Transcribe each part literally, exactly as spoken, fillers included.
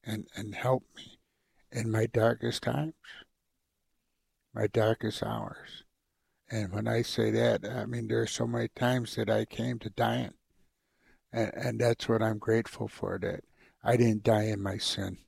and, and help me in my darkest times, my darkest hours. And when I say that, I mean, there are so many times that I came to dying. And, and that's what I'm grateful for, that I didn't die in my sin.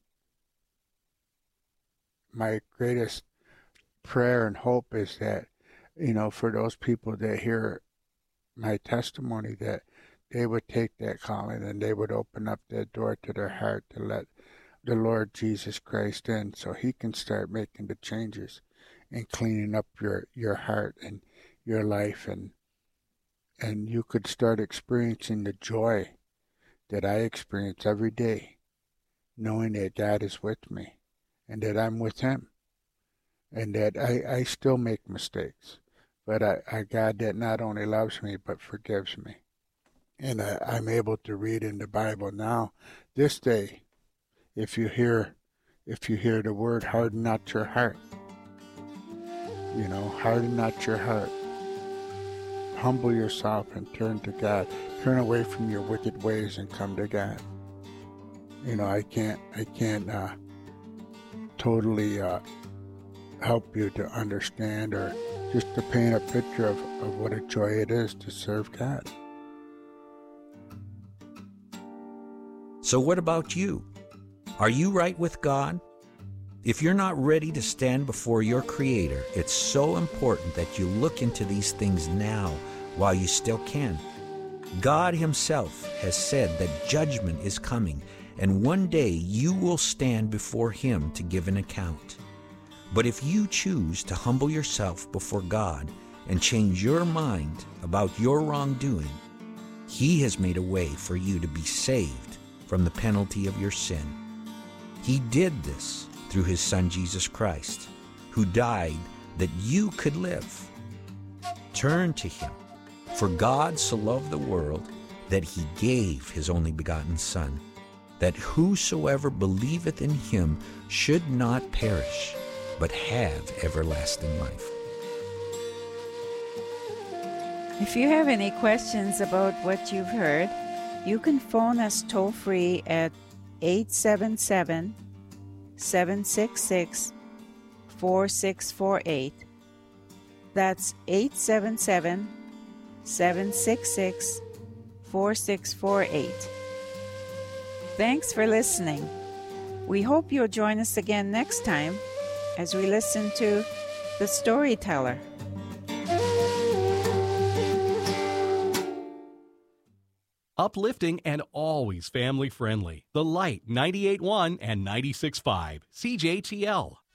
My greatest prayer and hope is that, you know, for those people that hear my testimony, that they would take that calling and they would open up that door to their heart to let the Lord Jesus Christ in, so he can start making the changes and cleaning up your, your heart and your life, and and you could start experiencing the joy that I experience every day, knowing that God is with me and that I'm with him, and that I, I still make mistakes, but I, I God that not only loves me but forgives me. And I, I'm able to read in the Bible now, this day, if you hear if you hear the word, harden not your heart. You know, harden not your heart. Humble yourself and turn to God. Turn away from your wicked ways and come to God. You know, I can't I can't uh, totally uh, help you to understand, or just to paint a picture of, of what a joy it is to serve God. So what about you? Are you right with God? If you're not ready to stand before your Creator, it's so important that you look into these things now while you still can. God himself has said that judgment is coming, and one day you will stand before him to give an account. But if you choose to humble yourself before God and change your mind about your wrongdoing, he has made a way for you to be saved from the penalty of your sin. He did this through his Son Jesus Christ, who died that you could live. Turn to him, for God so loved the world that he gave his only begotten Son, that whosoever believeth in him should not perish, but have everlasting life. If you have any questions about what you've heard, you can phone us toll-free at eight seven seven, seven six six, four six four eight. That's eight seven seven, seven six six, four six four eight. Thanks for listening. We hope you'll join us again next time as we listen to The Storyteller. Uplifting and always family-friendly. The Light ninety-eight point one and ninety-six point five, C J T L.